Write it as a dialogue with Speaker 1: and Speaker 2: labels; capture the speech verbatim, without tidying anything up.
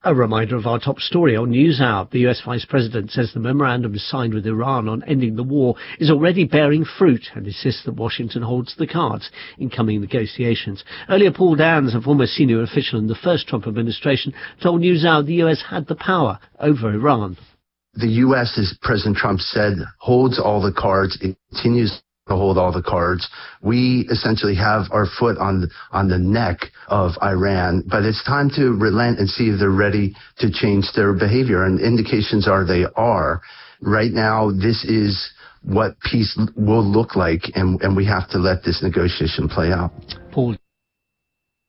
Speaker 1: A reminder of our top story on NewsHour. The U S Vice President says the memorandum signed with Iran on ending the war is already bearing fruit and insists that Washington holds the cards in coming negotiations. Earlier, Paul Dans, a former senior official in the first Trump administration, told NewsHour the U S had the power over Iran.
Speaker 2: The U S, as President Trump said, holds all the cards. It continues to hold all the cards. We essentially have our foot on on the neck of Iran, but it's time to relent and see if they're ready to change their behavior, and indications are they are. Right now, this is what peace will look like, and, and we have to let this negotiation play out.
Speaker 1: Paul